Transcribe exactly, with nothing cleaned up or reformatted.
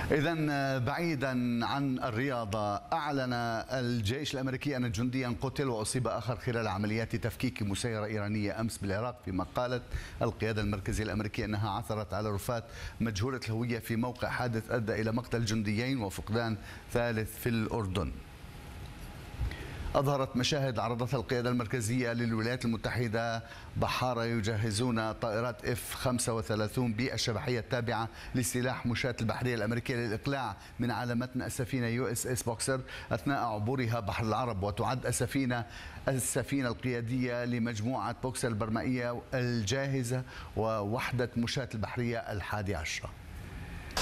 إذا بعيدا عن الرياضة، أعلن الجيش الأمريكي أن جنديا قتل وأصيب آخر خلال عمليات تفكيك مسيرة إيرانية أمس بالعراق، فيما قالت القيادة المركزية الأمريكية أنها عثرت على رفات مجهولة الهوية في موقع حادث أدى إلى مقتل جنديين وفقدان ثالث في الأردن. أظهرت مشاهد عرضتها القيادة المركزية للولايات المتحدة بحارة يجهزون طائرات إف خمسة وثلاثين بي الشبحية التابعة لسلاح مشاة البحرية الأمريكية للإقلاع من على متن السفينة يو اس اس بوكسر أثناء عبورها بحر العرب. وتعد السفينة السفينة القيادية لمجموعة بوكسر البرمائية الجاهزة ووحدة مشاة البحرية الحادي عشرة.